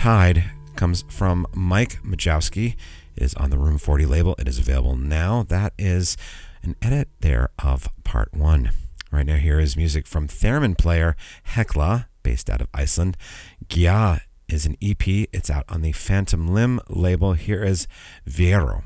Tide comes from Mike Majowski. It is on the Room 40 label. It is available now. That is an edit there of part 1. Right now, here is music from theremin player Hekla, based out of Iceland. Gya is an EP. It's out on the Phantom Limb label. Here is Viero.